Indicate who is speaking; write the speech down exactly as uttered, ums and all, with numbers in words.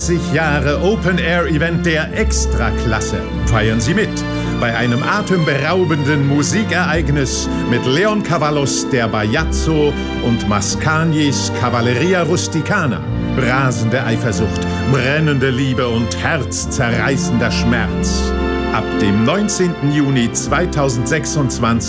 Speaker 1: dreißig Jahre Open-Air-Event der Extraklasse. Feiern Sie mit bei einem atemberaubenden Musikereignis mit Leon Cavallos der Bajazzo und Mascagnis Cavalleria Rusticana. Rasende Eifersucht, brennende Liebe und herzzerreißender Schmerz. Ab dem neunzehnten Juni zweitausendsechsundzwanzig